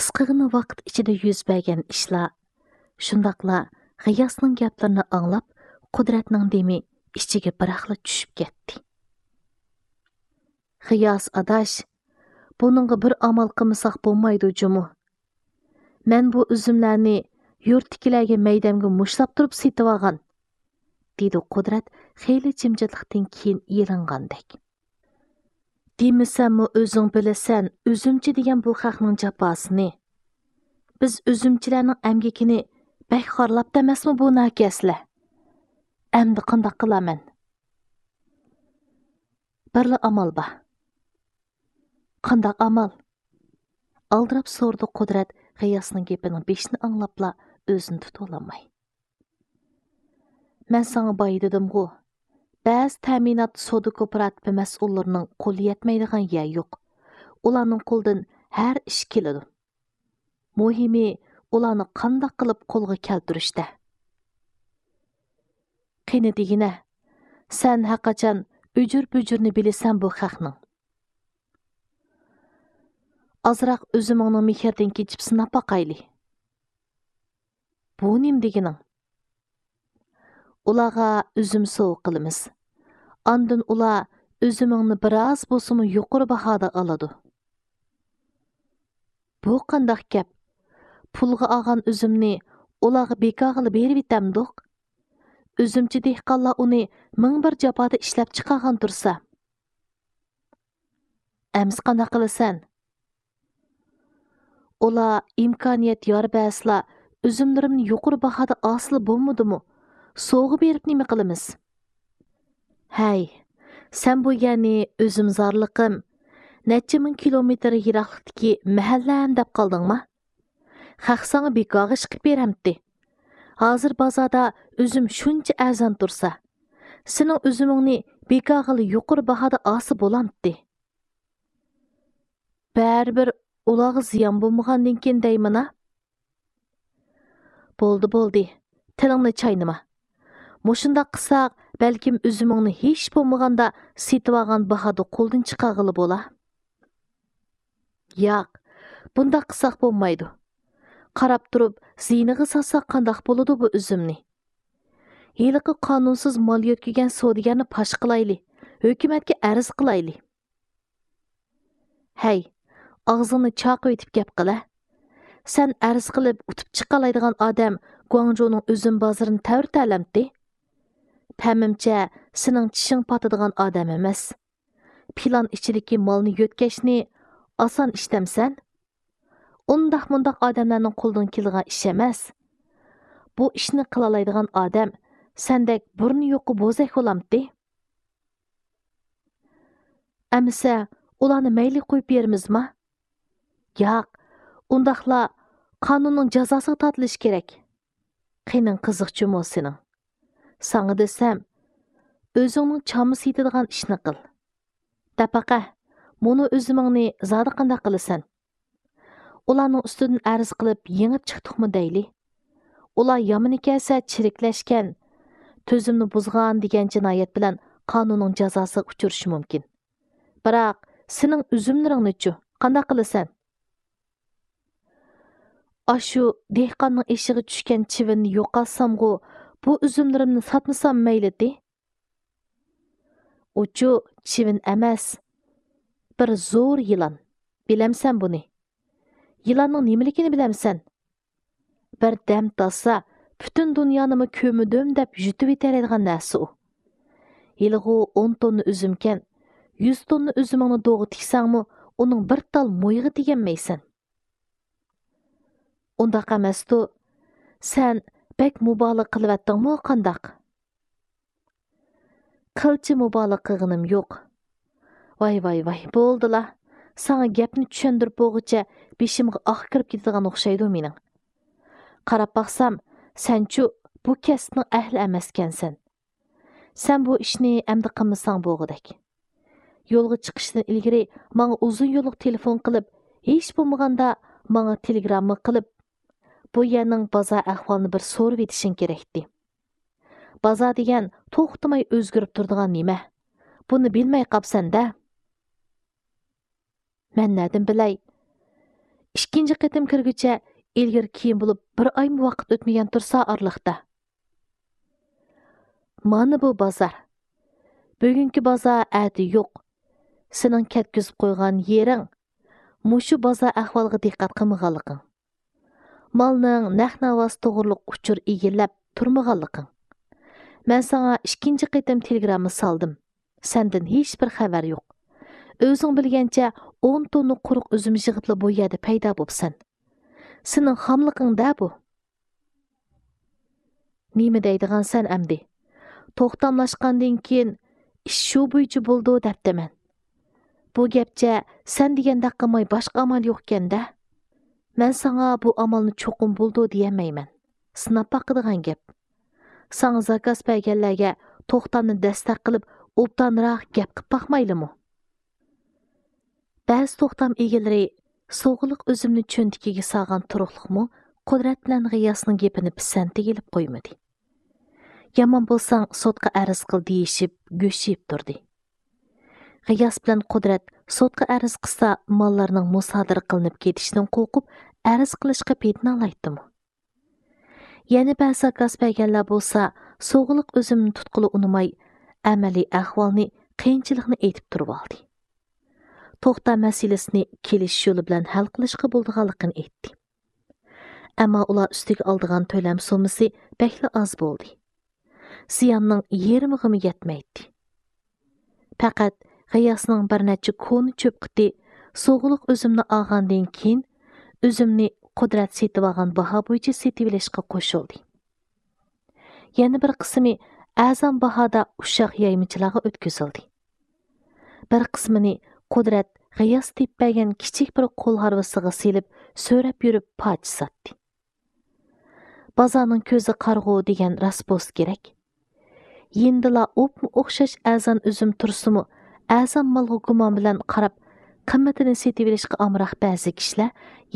qisqagina vaqt ichida yuz bergan ishlar, shundaqla G'iyosning gaplarini anglab, Qudratning demi ichiga biraqla tushib ketdi. G'iyos adash, buningga bir amal qilmasak bo'lmaydi jumu. Men bu üzümlarni yurtkilarga maydamga mushlab turib setib olgan, dedi Qudrat xeyli jimjitlikdan keyin yelingandek. Demisanmi o'zing bilasan, üzümchi degan bu xalqning jafosini. Biz üzümchilarning amgakini bak xorlab demasmi bu nakaslar? Endi qandoq qilaman? Birla amal bor. Qandoq amal? Aldirab so'rdi Qudrat G'iyosning gapining beshini anglabla o'zini tuta olmay. Men sana boy dedim-ku. Ba'zi ta'minot soda kooperativi mas'ullarining qo'li yetmaydigan yer yo'q. Ularning qo'ldan har ish keladi. Muhimi ularni qandoq qilib qo'lga keltirishda. Qani degina, sen haqqachon ujur-bujurni bilasan bu xalqning. Azroq o'zimning mehrdan kechib sinab boqayli. Bu nim degining? Ularga üzüm sovuq qilamiz. Andın ular üzümingni biroz bo'lsa-mu yuqori bahoda oladi. Bu qandoq gap? Pulga olgan üzümni ularga bekor qilib berib etamdiq. Üzümchi dehqonlar uni ming bir jafoda ishlab chiqargan tursa. Ems qandoq qilasan? Ular imkoniyat yor bersla üzümlarimni yuqori bahoda olsa bo'lmadimi? So'g'i berib nima qilamiz? Hay, sen bu yani o'zimzorliqim, necha ming kilometr yiroqlikdagi mahallam deb qoldingmi? Xalq sana bekor ish qilib beramdi. Hozir bozorda üzüm shuncha arzon tursa, sening üzümingni bekor qilib yuqori bahoda olsa bo'lamdi. Baribir ularga ziyon bo'lmagandan keyin deymana? Bo'ldi. Tilingni chaynama. Mushunda qilsaq, balkim üzümingni hech bo'lmaganda setib olgan bahoda qo'ldan chiqarg'ili bo'la. Yo'q, bunda qilsaq bo'lmaydi. Qarab turib, ziyniga satsak qandoq bo'ladi bu üzümni? Yiliqi qonunsiz mol yetkigan savdogarni pash qilayli, hukumatga arz qilayli. Hey, og'zingni chaqib etib gap qila. Sen arz qilib utib chiqalaydigan odam Guangzhouning üzüm bozorini ta'virtalamdi. Pəmimcə, sening tishing patadigan odam emas. Plan ichidagi molni yo'tkashni oson ishtamsan. Undaq-mundaq odamlarning qo'ldan kelgan ish emas. Bu ishni qilalaydigan odam sendek burni yo'qi bo'zak bo'lamdi. Amsa, ularni mayli qo'yib berimizmi? Yo'q, undaqla qonunning jazosiga tortilish kerak. Qening qiziqchimi sening? Sana desem, o'zingning chamisi yetadigan ishni qil. Dapaqa, buni o'zimingni zodi qanday qilasan? Ularning ustidan arz qilib yengib chiqdikmi deyli? Ular yomon kelsa chiriklashgan, tuzumni buzgan degan jinoyat bilan qonunning jazosiga uchrashi mumkin. Biroq, sening üzümlaringni-chi, qanday qilasan? Ashu dehqonning eshiga tushgan chivinni yo'qolsam-ku, bu üzümlerimni satmasam mayli-de. Uchu chivin emas, bir zo'r yılan. Bilamsan buni? Yılanning nimaligini bilamsan? Bir dam tassa, butun dunyoni ko'midim deb yutib etaradigan narsa u. Yilg'u 10 tonna üzümken, 100 tonna üzümingni do'g'i tiksangmi, uning bir tal mo'yig'i teganmaysan. Undaq emas-tu. Sen bek mubolig qilyaptingmi qandaq? Qilchi mubolig qilganim yo'q. Voy, bo'ldila. Sana gapni tushundirib bo'g'icha beshimga oq kirib ketadigan o'xshaydi mening. Qarab baqsam, sen-chu bu kasbning ahli emaskansan. Sen bu ishni endi qilmasang bo'g'idak. Yo'lga chiqishdan ilgari menga uzun yo'llik telefon qilib, hech bo'lmaganda menga telegramma qilib, bu yerning bozor ahvolini bir so'rab etishing kerakdi. Bozor degan to'xtamay o'zgarib turadigan nima? Buni bilmay qapsan-da. Men nadim bilay? ikkinchi qitim kirguncha ilgari keyin bo'lib bir oymi vaqt o'tmagan tursa orliqda. Mana bu bozor. Bugungi bozor ati yo'q. Sening ketkizib qo'ygan yering mushu bozor ahvolga diqqat qilmaganliging. Malning naq-navas to'g'riliq uchur egillab turmaganliging. Men sana ikkinchi qitim telegramma saldim. Senden hech bir xabar yo'q. O'zing bilgancha 10 tonna quruq uzum yig'ibli bu yerda paydo bo'lsan. Sening xamliqingda bu. Nima deydigan sen amdi? To'xtamlashgandan keyin ish shu bo'yicha bo'ldi debdiman. Bu gapcha sen deganda qilmay boshqa amal yo'q-kanda. Men sana bu amalni cho'qim bo'ldi deyamayman. Sinab baqadigan gap. Sana zakaz berganlarga to'xtamni dastak qilib, obdanroq gap qilib baqmaylimi? Ba'zi to'xtam egalari so'g'liq o'zimni cho'ntikiga solgan turuqliqmi Qudrat bilan G'iyosning gapini pisantiga ilib qo'ymadi. Yomon bo'lsang sotqa arz qil deyishib, go'shib turdi. G'iyos bilan Qudrat sotqa arz qilsa mollarning musodara qilinib ketishidan qo'rqib arz qilishga petnalaytdimi? Yana ba'zi zakaz berganlar bo'lsa, so'g'liq o'zimni tutqili unumay, amaliy ahvolni, qiyinchilikni aytib turib oldi. To'xtam masalasini kelish yo'li bilan hal qilishga bo'lganligini aytdi. Ammo ular ustiga oldigan to'lam summasi bekli oz bo'ldi. Ziyonning yarmiga yetmaydi. Faqat G'iyosning bir necha koni cho'p qiti so'g'liq o'zimni olgandan keyin o'zimni Qudrat setib olgan baho bo'yicha setib olishga qo'shildi. Yana bir qismi azam bahoda ushoq yaymichilarga o'tkazildi. Bir qismini Qudrat G'iyos teppagan kichik bir qo'l harvasiga silib, so'rab yurib poch sotdi. Bozorning ko'zi qarg'u degan raspost kerak. Yendila o'xshash azan o'zim tursimi, azam malg'u gumon bilan qarab, qimmatini setib olishga amroq ba'zi kishilar